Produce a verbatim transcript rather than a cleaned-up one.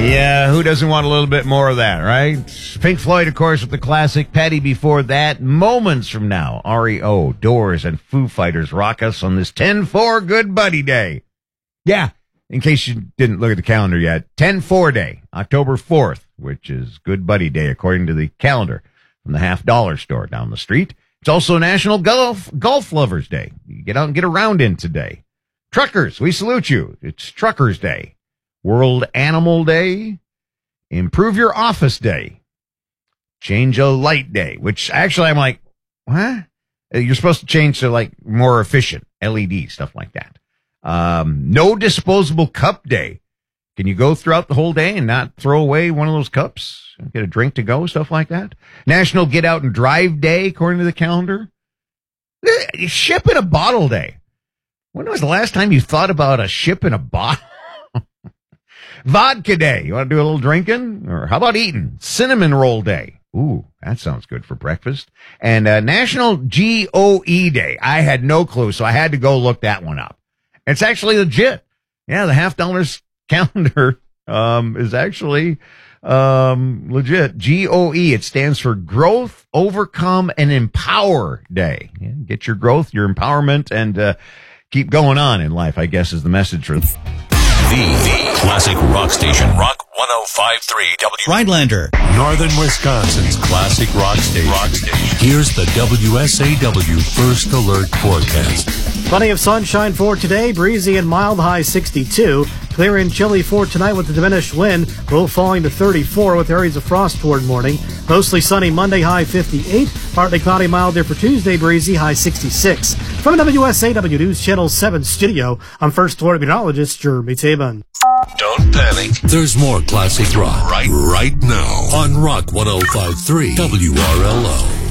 Yeah, who doesn't want a little bit more of that, right? Pink Floyd, of course, with the classic Petty before that. Moments from now, R E O, Doors, and Foo Fighters rock us on this ten four Good Buddy Day. Yeah, in case you didn't look at the calendar yet, ten four Day, October fourth, which is Good Buddy Day according to the calendar from the Half Dollar store down the street. It's also National Golf Golf Lovers Day. You get out and get around in today. Truckers, we salute you. It's Truckers Day. World Animal Day, Improve Your Office Day, Change a Light Day, which actually I'm like, what? You're supposed to change to like more efficient L E D, stuff like that. Um, no Disposable Cup Day. Can you go throughout the whole day and not throw away one of those cups? Get a drink to go, stuff like that. National Get Out and Drive Day, according to the calendar. Ship in a Bottle Day. When was the last time you thought about a ship in a bottle? Vodka Day. You want to do a little drinking? Or how about eating? Cinnamon Roll Day. Ooh, that sounds good for breakfast. And uh, National G O E Day. I had no clue, so I had to go look that one up. It's actually legit. Yeah, the Half Dollars calendar um, is actually um, legit. G O E. It stands for Growth, Overcome, and Empower Day. Yeah, get your growth, your empowerment, and uh, keep going on in life, I guess, is the message for the, the classic rock station. Rock one oh five point three W. Rhinelander. Northern Wisconsin's classic rock station. Rock station. Here's the W S A W First Alert forecast. Plenty of sunshine for today. Breezy and mild, high sixty-two. Clear and chilly for tonight with the diminished wind. Low falling to thirty-four with areas of frost toward morning. Mostly sunny Monday, high fifty-eight. Partly cloudy, mild there for Tuesday, breezy, high sixty-six. From W S A W News Channel seven studio, I'm First Alert meteorologist Jeremy Taban. Don't panic. There's more classic rock right, right now on Rock one oh five point three W R L O.